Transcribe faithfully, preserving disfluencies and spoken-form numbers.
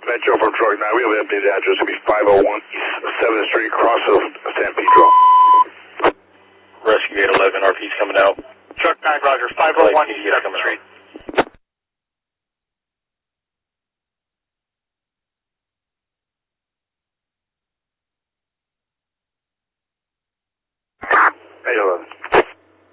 Metro from Truck nine. We have an updated address. It'll be five oh one East seventh Street, cross of San Pedro. Rescue eight eleven, R P's coming out. Truck nine, Roger, five oh one East seventh Street. eight eleven.